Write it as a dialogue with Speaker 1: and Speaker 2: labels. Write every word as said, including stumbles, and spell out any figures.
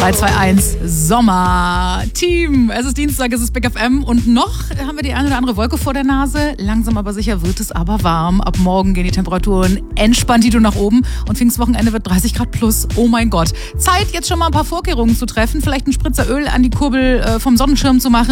Speaker 1: drei zwei eins Sommer. Team, es ist Dienstag, es ist Big F M und noch haben wir die eine oder andere Wolke vor der Nase. Langsam aber sicher wird es aber warm. Ab morgen gehen die Temperaturen entspannt nach oben und Pfingstwochenende wird dreißig Grad plus. Oh mein Gott. Zeit, jetzt schon mal ein paar Vorkehrungen zu treffen. Vielleicht einen Spritzer Öl an die Kurbel äh, vom Sonnenschirm zu machen.